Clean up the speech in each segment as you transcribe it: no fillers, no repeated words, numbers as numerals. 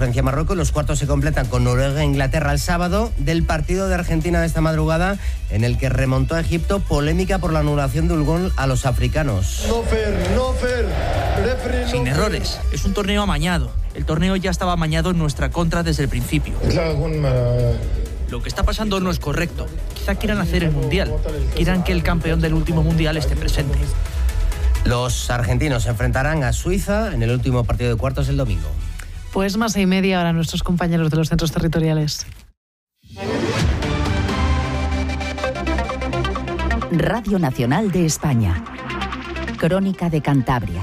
Francia-Marruecos. Los cuartos se completan con Noruega e Inglaterra el sábado. Del partido de Argentina de esta madrugada, en el que remontó a Egipto, polémica por la anulación de un gol a los africanos. No fair. Sin errores. Es un torneo amañado. El torneo ya estaba amañado en nuestra contra desde el principio. Lo que está pasando no es correcto. Quizá quieran hacer el Mundial. Quieran que el campeón del último Mundial esté presente. Los argentinos se enfrentarán a Suiza en el último partido de cuartos el domingo. Pues más 6:30 ahora nuestros compañeros de los centros territoriales. Radio Nacional de España. Crónica de Cantabria.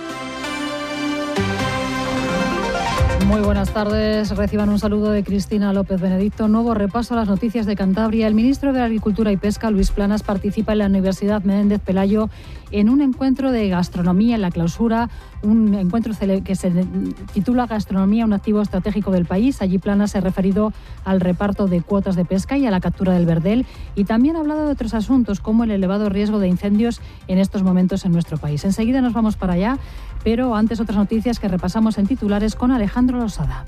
Muy buenas tardes. Reciban un saludo de Cristina López Benedicto. Nuevo repaso a las noticias de Cantabria. El ministro de Agricultura y Pesca, Luis Planas, participa en la Universidad Menéndez Pelayo en un encuentro de gastronomía en la clausura, un encuentro que se titula Gastronomía, un activo estratégico del país. Allí Planas se ha referido al reparto de cuotas de pesca y a la captura del verdel, y también ha hablado de otros asuntos como el elevado riesgo de incendios en estos momentos en nuestro país. Enseguida nos vamos para allá, pero antes otras noticias que repasamos en titulares con Alejandro Losada.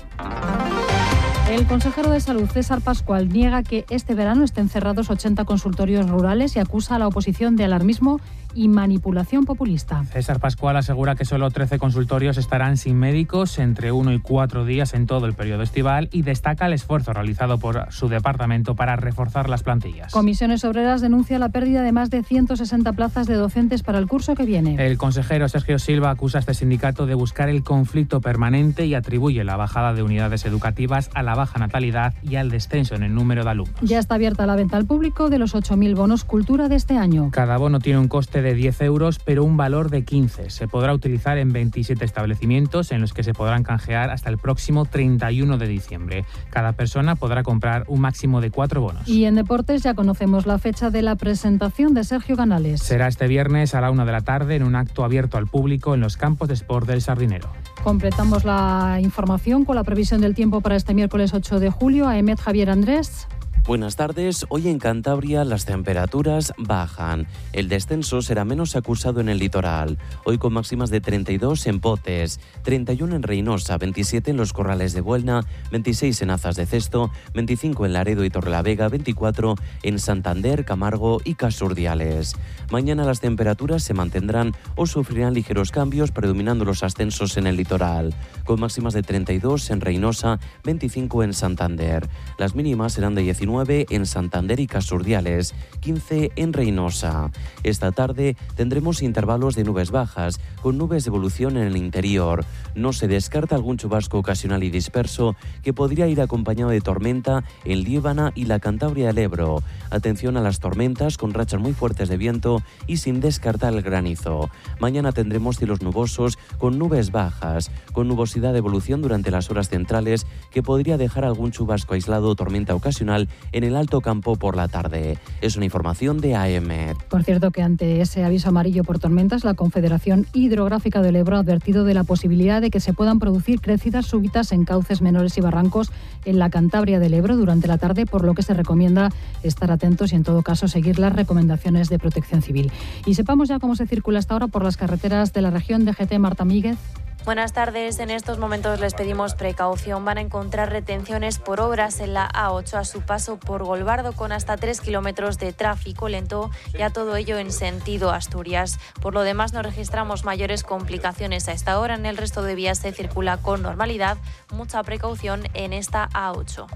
El consejero de Salud, César Pascual, niega que este verano estén cerrados 80 consultorios rurales y acusa a la oposición de alarmismo y manipulación populista. César Pascual asegura que solo 13 consultorios estarán sin médicos entre 1 y 4 días en todo el periodo estival y destaca el esfuerzo realizado por su departamento para reforzar las plantillas. Comisiones Obreras denuncia la pérdida de más de 160 plazas de docentes para el curso que viene. El consejero Sergio Silva acusa a este sindicato de buscar el conflicto permanente y atribuye la bajada de unidades educativas a la baja natalidad y al descenso en el número de alumnos. Ya está abierta la venta al público de los 8.000 bonos Cultura de este año. Cada bono tiene un coste de 10 euros, pero un valor de 15. Se podrá utilizar en 27 establecimientos en los que se podrán canjear hasta el próximo 31 de diciembre. Cada persona podrá comprar un máximo de 4 bonos. Y en deportes ya conocemos la fecha de la presentación de Sergio Canales. Será este viernes a la 1 de la tarde en un acto abierto al público en los campos de sport del Sardinero. Completamos la información con la previsión del tiempo para este miércoles 8 de julio. Aemet Javier Andrés. Buenas tardes. Hoy en Cantabria las temperaturas bajan. El descenso será menos acusado en el litoral. Hoy con máximas de 32 en Potes, 31 en Reinosa, 27 en los Corrales de Buelna, 26 en Azas de Cesto, 25 en Laredo y Torrelavega, 24 en Santander, Camargo y Casurdiales. Mañana las temperaturas se mantendrán o sufrirán ligeros cambios, predominando los ascensos en el litoral, con máximas de 32 en Reinosa, 25 en Santander. Las mínimas serán de 19 en Santander y Casurdiales, 15 en Reinosa. Esta tarde tendremos intervalos de nubes bajas, con nubes de evolución en el interior. No se descarta algún chubasco ocasional y disperso que podría ir acompañado de tormenta en Líbana y la Cantabria del Ebro. Atención a las tormentas con rachas muy fuertes de viento y sin descartar el granizo. Mañana tendremos cielos nubosos con nubes bajas, con nubosidad de evolución durante las horas centrales que podría dejar algún chubasco aislado o tormenta ocasional en el Alto Campo por la tarde. Es una información de AEMET. Por cierto que ante ese aviso amarillo por tormentas, la Confederación Hidrográfica del Ebro ha advertido de la posibilidad de que se puedan producir crecidas súbitas en cauces menores y barrancos en la Cantabria del Ebro durante la tarde, por lo que se recomienda estar atentos y en todo caso seguir las recomendaciones de Protección Civil. Y sepamos ya cómo se circula hasta ahora por las carreteras de la región. DGT, Marta Míguez. Buenas tardes. En estos momentos les pedimos precaución. Van a encontrar retenciones por obras en la A8 a su paso por Golbardo, con hasta 3 kilómetros de tráfico lento, ya todo ello en sentido Asturias. Por lo demás, no registramos mayores complicaciones a esta hora. En el resto de vías se circula con normalidad. Mucha precaución en esta A8.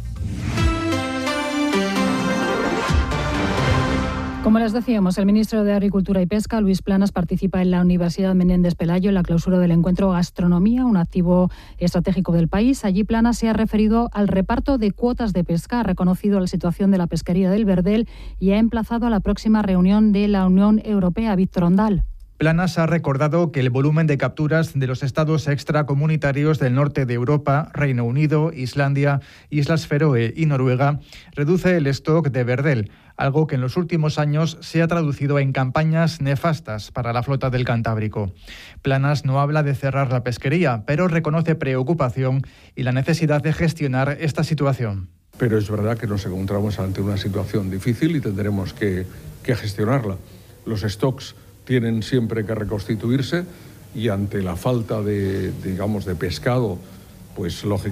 Como les decíamos, el ministro de Agricultura y Pesca, Luis Planas, participa en la Universidad Menéndez Pelayo en la clausura del encuentro Gastronomía, un activo estratégico del país. Allí Planas se ha referido al reparto de cuotas de pesca, ha reconocido la situación de la pesquería del verdel y ha emplazado a la próxima reunión de la Unión Europea. Víctor Ondal. Planas ha recordado que el volumen de capturas de los estados extracomunitarios del norte de Europa, Reino Unido, Islandia, Islas Feroe y Noruega, reduce el stock de verdel, algo que en los últimos años se ha traducido en campañas nefastas para la flota del Cantábrico. Planas no habla de cerrar la pesquería, pero reconoce preocupación y la necesidad de gestionar esta situación. Pero es verdad que nos encontramos ante una situación difícil y tendremos que gestionarla. Los stocks tienen siempre que reconstituirse y ante la falta de pescado, pues lógicamente